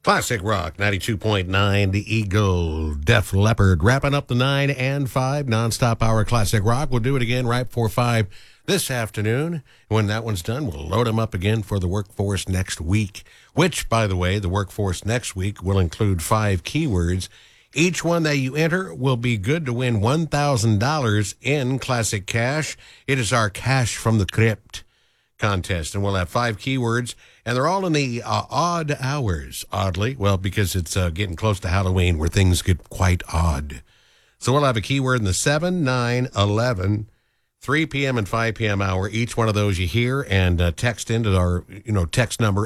Classic Rock 92.9, The Eagle, Def Leppard, wrapping up the 9 and 5 nonstop hour Classic Rock. We'll do it again right before 5 this afternoon. When that one's done, we'll load them up again for the workforce next week, which, by the way, the workforce next week will include 5 keywords. Each one that you enter will be good to win $1,000 in Classic Cash. It is our Cash from the Crypt contest, and we'll have 5 keywords, and they're all in the odd hours, oddly. Well, because it's getting close to Halloween where things get quite odd. So we'll have a keyword in the 7, 9, 11, 3 p.m. and 5 p.m. hour. Each one of those you hear, and text into our text number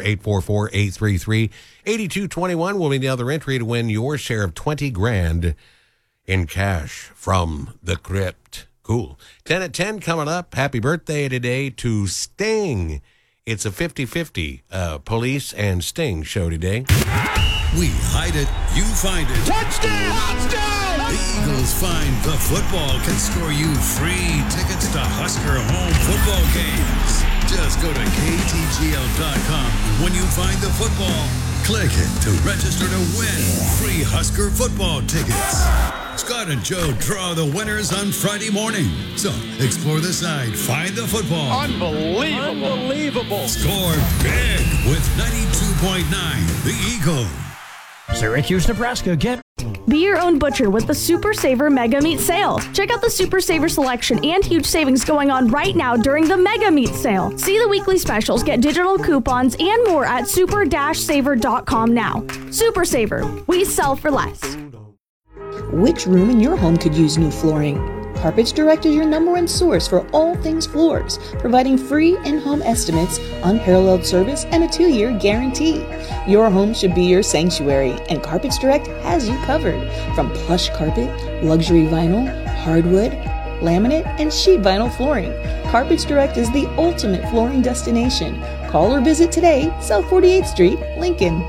844-833-8221 will be the other entry to win your share of $20,000 in cash from the Crypt. Cool. 10 at 10 coming up. Happy birthday today to Sting. It's a 50-50 Police and Sting show today. We hide it, you find it. Touchdown! Touchdown! The Eagles find the football can score you free tickets to Husker home football games. Just go to ktgl.com. When you find the football, click it to register to win free Husker football tickets. Scott and Joe draw the winners on Friday morning. So explore the site, find the football. Unbelievable. Score big with 92.9 The Eagle. Syracuse, Nebraska, Be your own butcher with the Super Saver Mega Meat Sale. Check out the Super Saver selection and huge savings going on right now during the Mega Meat Sale. See the weekly specials, get digital coupons, and more at super-saver.com now. Super Saver. We sell for less. Which room in your home could use new flooring? Carpets Direct is your #1 source for all things floors, providing free in-home estimates, unparalleled service, and a 2-year guarantee. Your home should be your sanctuary, and Carpets Direct has you covered. From plush carpet, luxury vinyl, hardwood, laminate, and sheet vinyl flooring, Carpets Direct is the ultimate flooring destination. Call or visit today, South 48th Street, Lincoln.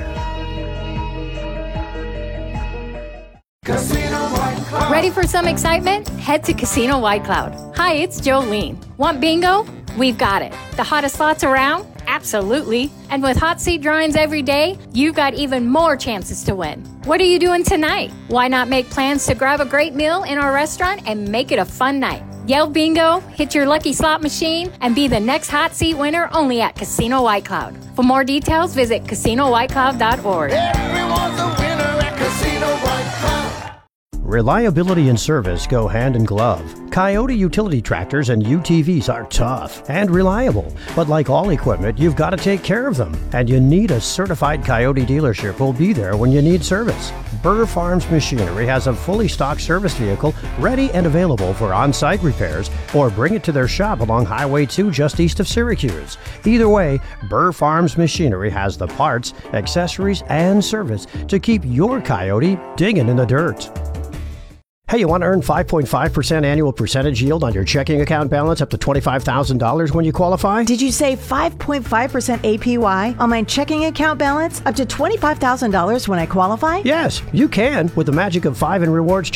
Ready for some excitement? Head to Casino White Cloud. Hi, it's Jolene. Want bingo? We've got it. The hottest slots around? Absolutely. And with hot seat drawings every day, you've got even more chances to win. What are you doing tonight? Why not make plans to grab a great meal in our restaurant and make it a fun night? Yell bingo, hit your lucky slot machine, and be the next hot seat winner only at Casino White Cloud. For more details, visit CasinoWhiteCloud.org. Everyone's a winner at Casino White Cloud. Reliability and service go hand in glove. Coyote utility tractors and UTVs are tough and reliable, but like all equipment, you've got to take care of them, and you need a certified Coyote dealership who'll be there when you need service. Burr Farms Machinery has a fully stocked service vehicle ready and available for on-site repairs, or bring it to their shop along Highway 2 just east of Syracuse. Either way, Burr Farms Machinery has the parts, accessories, and service to keep your Coyote digging in the dirt. Hey, you want to earn 5.5% annual percentage yield on your checking account balance up to $25,000 when you qualify? Did you say 5.5% APY on my checking account balance up to $25,000 when I qualify? Yes, you can with the magic of 5 and rewards